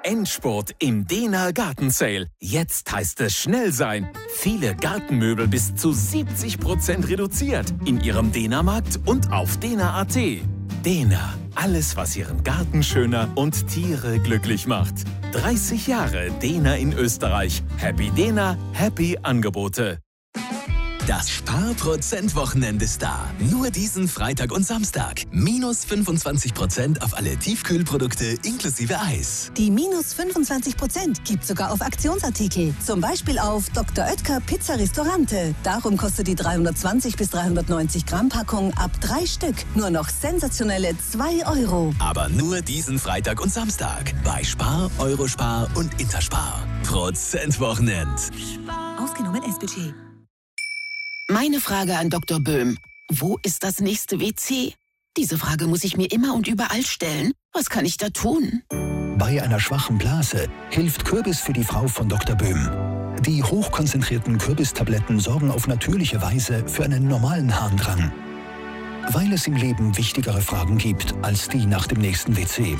Endspurt im Dena Garten Sale. Jetzt heißt es schnell sein. Viele Gartenmöbel bis zu 70% reduziert in Ihrem Dena-Markt und auf dena.at. Dena, alles was Ihren Garten schöner und Tiere glücklich macht. 30 Jahre Dena in Österreich. Happy Dena, happy Angebote. Das Sparprozent-Wochenende ist da. Nur diesen Freitag und Samstag. Minus 25% auf alle Tiefkühlprodukte inklusive Eis. Die minus 25% gibt sogar auf Aktionsartikel. Zum Beispiel auf Dr. Oetker Pizza Ristorante. Darum kostet die 320 bis 390 Gramm Packung ab 3 Stück nur noch sensationelle 2 €. Aber nur diesen Freitag und Samstag. Bei Spar, Eurospar und Interspar. Prozentwochenend. Ausgenommen S-Budget. Meine Frage an Dr. Böhm. Wo ist das nächste WC? Diese Frage muss ich mir immer und überall stellen. Was kann ich da tun? Bei einer schwachen Blase hilft Kürbis für die Frau von Dr. Böhm. Die hochkonzentrierten Kürbistabletten sorgen auf natürliche Weise für einen normalen Harndrang. Weil es im Leben wichtigere Fragen gibt als die nach dem nächsten WC.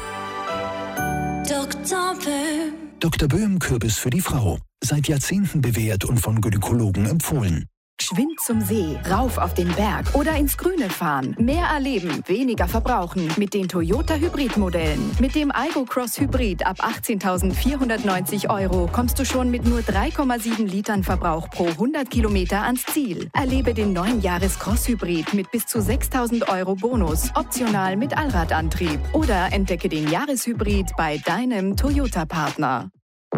Dr. Böhm. Dr. Böhm Kürbis für die Frau. Seit Jahrzehnten bewährt und von Gynäkologen empfohlen. Geschwind zum See, rauf auf den Berg oder ins Grüne fahren. Mehr erleben, weniger verbrauchen mit den Toyota Hybrid-Modellen. Mit dem Aygo Cross Hybrid ab 18.490 € kommst du schon mit nur 3,7 Litern Verbrauch pro 100 Kilometer ans Ziel. Erlebe den neuen Jahres Cross Hybrid mit bis zu 6.000 € Bonus, optional mit Allradantrieb. Oder entdecke den Jahreshybrid bei deinem Toyota-Partner.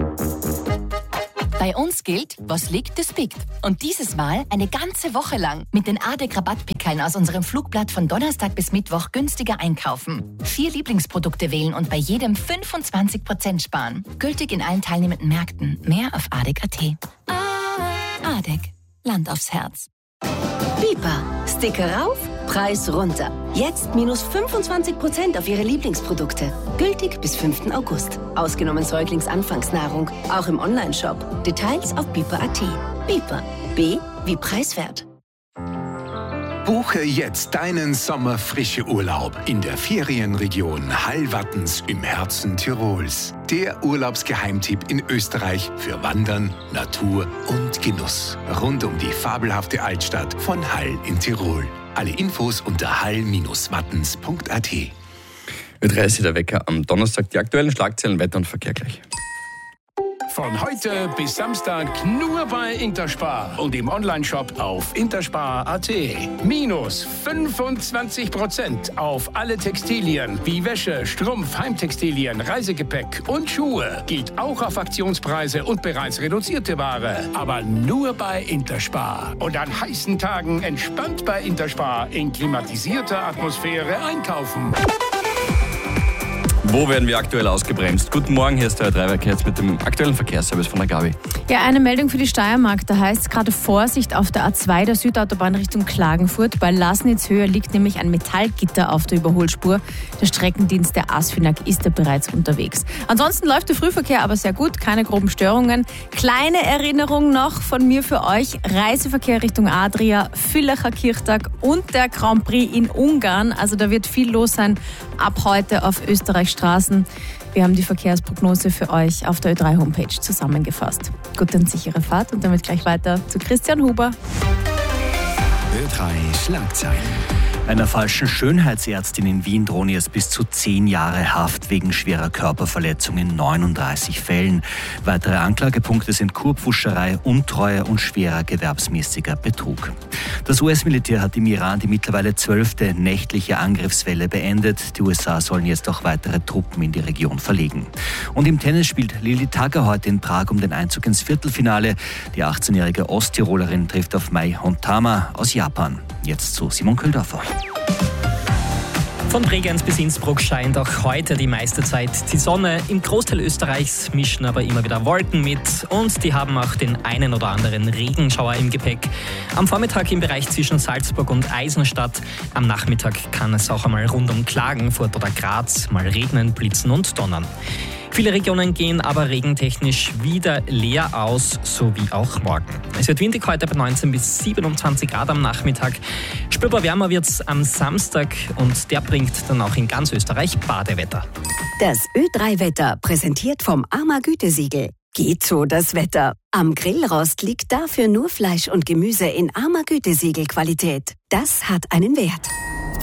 Bei uns gilt, was liegt, das biegt. Und dieses Mal eine ganze Woche lang mit den ADEC-Rabattpickeln aus unserem Flugblatt von Donnerstag bis Mittwoch günstiger einkaufen. 4 Lieblingsprodukte wählen und bei jedem 25% sparen. Gültig in allen teilnehmenden Märkten. Mehr auf ADEC.at. ADEC. Land aufs Herz. Bipa. Sticker rauf, Preis runter. Jetzt minus 25% auf Ihre Lieblingsprodukte. Gültig bis 5. August. Ausgenommen Säuglingsanfangsnahrung. Auch im Onlineshop. Details auf bipa.at. Bipa. B wie preiswert. Buche jetzt deinen sommerfrische Urlaub in der Ferienregion Hallwattens im Herzen Tirols. Der Urlaubsgeheimtipp in Österreich für Wandern, Natur und Genuss. Rund um die fabelhafte Altstadt von Hall in Tirol. Alle Infos unter hall-wattens.at. Mit 30 der Wecker am Donnerstag. Die aktuellen Schlagzeilen, Wetter und Verkehr gleich. Von heute bis Samstag nur bei Interspar und im Onlineshop auf interspar.at. Minus 25% auf alle Textilien wie Wäsche, Strumpf, Heimtextilien, Reisegepäck und Schuhe. Gilt auch auf Aktionspreise und bereits reduzierte Ware. Aber nur bei Interspar. Und an heißen Tagen entspannt bei Interspar in klimatisierter Atmosphäre einkaufen. Wo werden wir aktuell ausgebremst? Guten Morgen, hier ist der Dreiwerk jetzt mit dem aktuellen Verkehrsservice von der Gabi. Ja, eine Meldung für die Steiermark. Da heißt es gerade Vorsicht auf der A2 der Südautobahn Richtung Klagenfurt. Bei Lasnitzhöhe liegt nämlich ein Metallgitter auf der Überholspur. Der Streckendienst der ASFINAG ist da bereits unterwegs. Ansonsten läuft der Frühverkehr aber sehr gut, keine groben Störungen. Kleine Erinnerung noch von mir für euch. Reiseverkehr Richtung Adria, Villacher Kirchtag und der Grand Prix in Ungarn. Also da wird viel los sein ab heute auf Österreichs Straßen. Wir haben die Verkehrsprognose für euch auf der Ö3-Homepage zusammengefasst. Gute und sichere Fahrt und damit gleich weiter zu Christian Huber. Ö3 Schlagzeilen. Einer falschen Schönheitsärztin in Wien drohen jetzt bis zu 10 Jahre Haft wegen schwerer Körperverletzung in 39 Fällen. Weitere Anklagepunkte sind Kurpfuscherei, Untreue und schwerer gewerbsmäßiger Betrug. Das US-Militär hat im Iran die mittlerweile 12. nächtliche Angriffswelle beendet. Die USA sollen jetzt auch weitere Truppen in die Region verlegen. Und im Tennis spielt Lili Tagger heute in Prag um den Einzug ins Viertelfinale. Die 18-jährige Osttirolerin trifft auf Mai Hontama aus Japan. Jetzt zu Simon Köldorfer. Von Bregenz bis Innsbruck scheint auch heute die meiste Zeit die Sonne. Im Großteil Österreichs mischen aber immer wieder Wolken mit und die haben auch den einen oder anderen Regenschauer im Gepäck. Am Vormittag im Bereich zwischen Salzburg und Eisenstadt. Am Nachmittag kann es auch einmal rund um Klagenfurt oder Graz mal regnen, blitzen und donnern. Viele Regionen gehen aber regentechnisch wieder leer aus, so wie auch morgen. Es wird windig heute bei 19 bis 27 Grad am Nachmittag. Spürbar wärmer wird es am Samstag und der bringt dann auch in ganz Österreich Badewetter. Das Ö3-Wetter präsentiert vom AMA Gütesiegel. Geht so das Wetter. Am Grillrost liegt dafür nur Fleisch und Gemüse in AMA Gütesiegel Qualität. Das hat einen Wert.